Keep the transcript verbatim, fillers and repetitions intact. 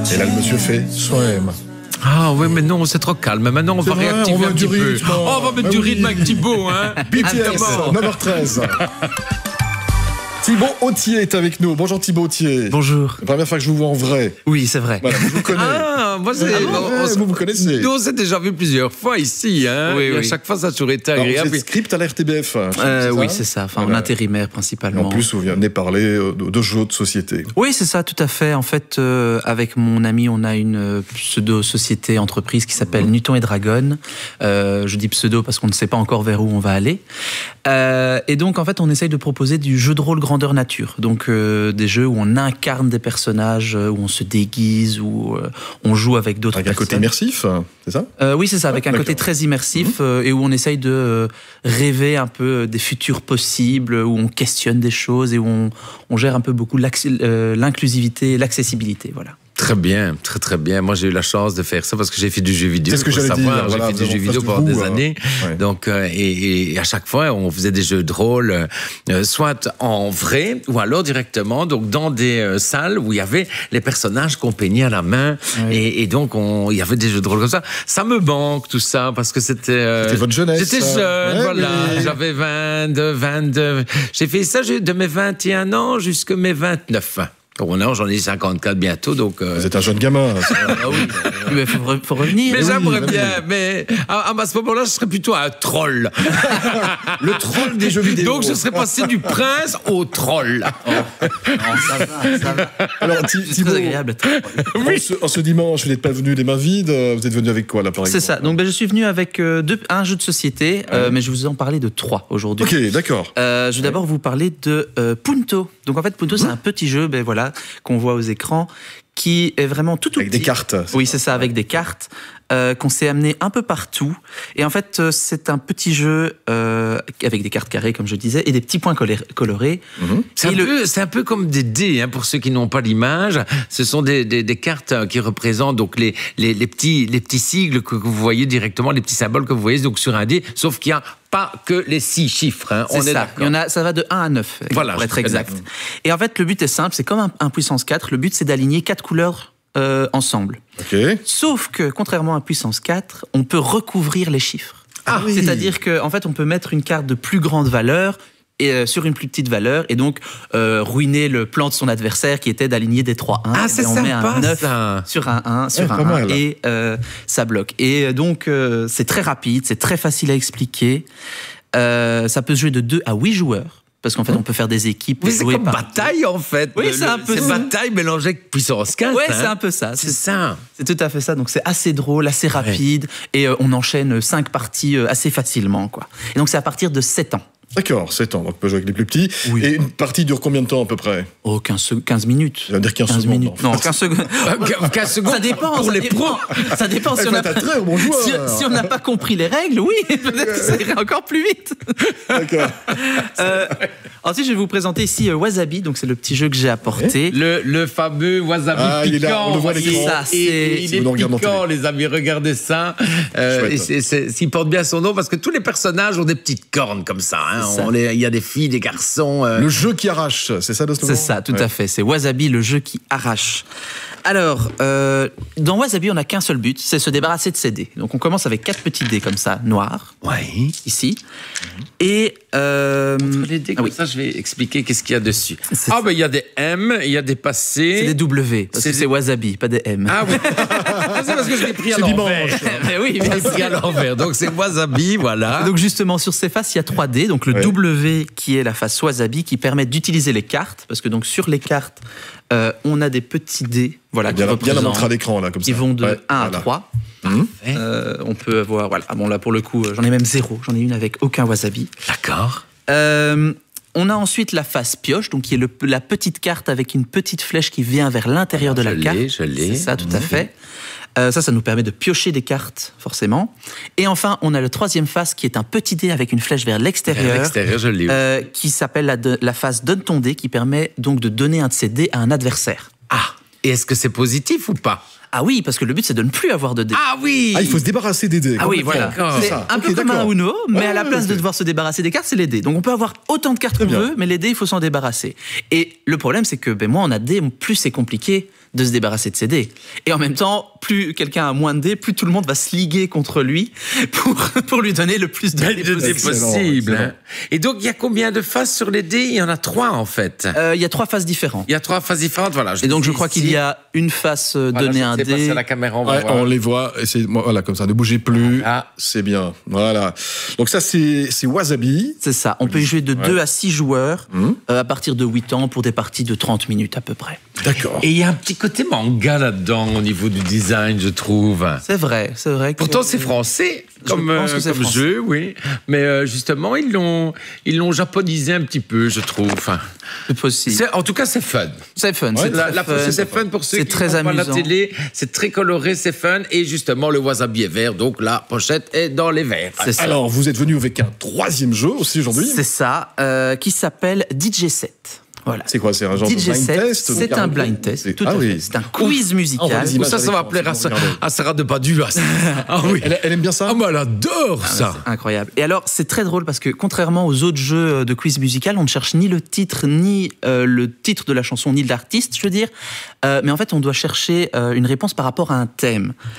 Et là, le monsieur fait Swim. Ah oui, mais non, c'est trop calme. Maintenant, on va vrai, réactiver on va un petit du peu. rythme. Oh, on va mettre Ah du oui. rythme avec Thibaut, hein. B T S, neuf heures treize. Thibaut Authier est avec nous. Bonjour Thibaut Authier. Bonjour. La première fois que je vous vois en vrai. Oui, c'est vrai. Voilà, je vous connais. Ah, moi, c'est... Ah, on- ouais, on- vous vous connaissez. Nous, on s'est déjà vu plusieurs fois ici, hein. Oui, Et à oui. chaque fois, ça a toujours été Alors, vous agréable. êtes script à la R T B F. Euh, oui, c'est ça. Enfin, Voilà. en intérimaire Et principalement. en plus, vous venez parler euh, de, de jeux de société. Oui, c'est ça, tout à fait. En fait, euh, avec mon ami, on a une euh, pseudo-société entreprise qui s'appelle Newton et Dragon. Euh, je dis pseudo parce qu'on ne sait pas encore vers où on va aller. Euh, et donc, en fait, on essaye de proposer du jeu de rôle grandeur nature. Donc, euh, des jeux où on incarne des personnages, euh, où on se déguise, où euh, on joue avec d'autres Avec un personnes. côté immersif, c'est ça? Euh, oui, c'est ça, avec Ah, un côté d'accord. très immersif euh, et où on essaye de euh, rêver un peu des futurs possibles, où on questionne des choses et où on, on gère un peu beaucoup l'accès- euh, l'inclusivité et l'accessibilité. Voilà. Très bien, très très bien. Moi, j'ai eu la chance de faire ça parce que j'ai fait du jeu vidéo. C'est ce que faut j'allais savoir. dire, J'ai voilà, fait du vous jeu avez vidéo fait pendant vous, des euh, années. ouais. Donc, euh, et, et à chaque fois, on faisait des jeux de rôle, euh, soit en vrai ou alors directement, donc dans des euh, salles où il y avait les personnages qu'on peignait à la main. Ouais. Et, et donc, on- il y avait des jeux de rôle comme ça. Ça me manque tout ça parce que c'était. euh, C'était votre jeunesse, J'étais ça. jeune, Ouais, voilà. mais- J'avais vingt-deux, vingt-deux. J'ai fait ça j'ai- de mes vingt et un ans jusqu'à mes vingt-neuf. Bon, non, j'en ai cinquante-quatre bientôt, donc. euh, Vous êtes un jeune gamin. ça. Ah oui, il faut, re- faut revenir. Mais oui, j'aimerais oui. bien, mais à, à ce moment-là, je serais plutôt un troll. Le troll des jeux vidéo. Donc, je serais passé du prince au troll. Non, ça va, ça va. Alors, Thi- C'est Thibaut, très agréable. en, ce, en ce dimanche, vous n'êtes pas venu les mains vides. euh, Vous êtes venu avec quoi, là, par C'est exemple? ça. Donc, ben, je suis venu avec euh, deux, un jeu de société, euh, mais je vais vous en parler de trois aujourd'hui. Ok, d'accord. Euh, je vais d'abord vous parler de euh, Punto. Donc en fait, Punto, c'est un petit jeu, ben voilà, qu'on voit aux écrans, qui est vraiment tout tout Avec des petit. cartes. Oui, c'est ça, avec des cartes euh, qu'on s'est amené un peu partout. Et en fait, euh, c'est un petit jeu euh, avec des cartes carrées, comme je disais, et des petits points colorés. colorés. C'est un, Et le- peu- c'est un peu comme des dés, hein, pour ceux qui n'ont pas l'image. Ce sont des, des, des cartes euh, qui représentent donc les, les, les, petits, les petits sigles que vous voyez directement, les petits symboles que vous voyez donc sur un dé, sauf qu'il n'y a pas que les six chiffres. Hein. C'est On est ça. Il y d'accord. en a, ça va de un à neuf, Voilà, pour je être connais. exact. Et en fait, le but est simple, c'est comme un, un puissance quatre. Le but, c'est d'aligner quatre couleurs euh, ensemble. Ok. Sauf que, contrairement à puissance quatre, on peut recouvrir les chiffres. Ah oui. C'est-à-dire qu'en fait, on peut mettre une carte de plus grande valeur et, euh, sur une plus petite valeur et donc euh, ruiner le plan de son adversaire qui était d'aligner des trois un. Ah, Et c'est ben, on met sympa, un neuf ça. sur un un, sur Ouais, un pas un mal. et euh, ça bloque. Et euh, donc, euh, c'est très rapide, c'est très facile à expliquer. Euh, ça peut se jouer de deux à huit joueurs. Parce qu'en fait, on peut faire des équipes. Oui, et c'est jouer comme par- bataille, en fait. Oui, Le- c'est un peu C'est ça. bataille mélangée avec puissance quatre. Ouais, hein. c'est un peu ça. C'est ça. C'est tout à fait ça. Donc c'est assez drôle, assez rapide, et euh, on enchaîne cinq parties euh, assez facilement, quoi. Et donc c'est à partir de sept ans. D'accord, sept ans. Donc, on peut jouer avec les plus petits. Oui. Et une partie dure combien de temps, à peu près? Oh, quinze, sec- quinze minutes. Ça veut dire quinze secondes, minutes. en fait. Non, quinze secondes. quinze secondes Ça dépend. pour ça les dépend. pros. Ça dépend. Si Il on faut n'a être un pas, très bon joueur. si, si on n'a pas compris les règles, oui, peut-être que ça irait encore plus vite. D'accord. Euh, ensuite, je vais vous présenter ici euh, Wasabi. Donc c'est le petit jeu que j'ai apporté. Le, le fameux wasabi Ah, il est là, piquant. on le voit à Il- l'écran. Ça, c'est- et- il Si est vous nous regardez en piquant, les amis, regardez ça. Euh, Chouette. et c'est- c'est- il porte bien son nom parce que tous les personnages ont des petites cornes comme ça. Hein. C'est ça. On les- Il y a des filles, des garçons. euh, Le jeu qui arrache, c'est ça le slogan? C'est ça, tout Ouais. à fait. C'est Wasabi, le jeu qui arrache. Alors, euh, dans Wasabi, on n'a qu'un seul but, c'est se débarrasser de ces dés. Donc, on commence avec quatre petits dés comme ça, noirs, Ouais. ici. Et... Euh, Les dés, ah comme oui, ça, je vais expliquer qu'est-ce qu'il y a dessus. C'est- Ah, ben il y a des M, il y a des passés. c'est des W, parce C'est que des- c'est Wasabi, pas des M. Ah oui. Ah, c'est parce que je l'ai pris à C'est l'envers. dimanche. Mais oui, Je bien l'ai sûr. pris à l'envers. Donc c'est wasabi, voilà. Donc justement, sur ces faces, il y a trois dés. Donc le Ouais. W qui est la face Wasabi qui permet d'utiliser les cartes. Parce que donc sur les cartes, euh, on a des petits dés voilà, qui Bien, la- bien la représentent- montrer à l'écran, là, comme qui ça. vont de Ouais, un à voilà. trois. Hum. Euh, on peut avoir, voilà. Ah bon, là, pour le coup, euh, j'en ai même zéro. J'en ai une avec aucun wasabi. D'accord. Euh, on a ensuite la face pioche, donc qui est le, la petite carte avec une petite flèche qui vient vers l'intérieur de Je la l'ai, carte. je l'ai. C'est ça, tout à fait. Euh, ça, ça nous permet de piocher des cartes, forcément. Et enfin, on a le troisième face qui est un petit dé avec une flèche vers À l'extérieur. l'extérieur, je l'ai. euh, qui s'appelle la, de- la face donne ton dé, qui permet donc de donner un de ces dés à un adversaire. Ah, et est-ce que c'est positif ou pas? Ah oui, parce que le but c'est de ne plus avoir de dés. Ah oui. Ah, il faut se débarrasser des dés. Ah oui, complètement. voilà. C'est C'est ça. un Ok, peu comme un d'accord. Uno, mais Ouais, à la place ouais, de ok. devoir se débarrasser des cartes, c'est les dés. Donc on peut avoir autant de cartes qu'on bien. veut, mais les dés, il faut s'en débarrasser. Et le problème, c'est que ben, moins on a de dés, plus c'est compliqué de se débarrasser de ses dés. Et en même temps, plus quelqu'un a moins de dés, plus tout le monde va se liguer contre lui pour, pour lui donner le plus de dés C'est possible. Excellent, possible. excellent. hein. Et donc, il y a combien de faces sur les dés? Il y en a trois, en fait. Euh, Il y a trois phases différentes. Il y a trois phases différentes, voilà. Et donc je les ai crois ici. qu'il y a une face euh, Voilà, donner je un sais pas si dé. à la caméra, on va Ouais, voir. on les voit, et c'est, voilà, comme ça, ne bougez plus. Voilà. C'est bien. Voilà. Donc ça, c'est, c'est Wasabi. C'est ça. On peut y jouer de Ouais. deux à six joueurs Mmh. euh, à partir de huit ans pour des parties de trente minutes à peu près. D'accord. Et il y a un petit côté manga là-dedans au niveau du design, je trouve. C'est vrai, c'est vrai. que- Pourtant, c'est français Je comme, pense que euh, c'est comme français. jeu, oui. Mais euh, justement, ils l'ont, ils l'ont japonisé un petit peu, je trouve. Enfin, C'est possible. c'est- en tout cas, c'est fun. C'est fun. Ouais, c'est La, très la fun. c'est c'est fun pour ceux C'est qui très voient pas la amusant. télé. C'est très coloré, c'est fun. Et justement, le wasabi est vert, donc la pochette est dans les verts. C'est ça. Alors, vous êtes venu avec un troisième jeu aussi aujourd'hui. C'est ça, euh, qui s'appelle D J set. Voilà. C'est quoi? C'est un genre D de J blind set, test? c'est un blind test. C'est- Tout ah à oui. fait. C'est un quiz musical. Ah, on va les Ou images ça, ça va avec plaire à, moi, Sarah- regardez. à Sarah de Badu. Ah, ah oui. Elle, elle aime bien ça? Ah, mais elle adore ça. C'est incroyable. Et alors, c'est très drôle parce que contrairement aux autres jeux de quiz musical, on ne cherche ni le titre, ni euh, le titre de la chanson, ni de l'artiste, je veux dire. Euh, mais en fait, on doit chercher euh, une réponse par rapport à un thème.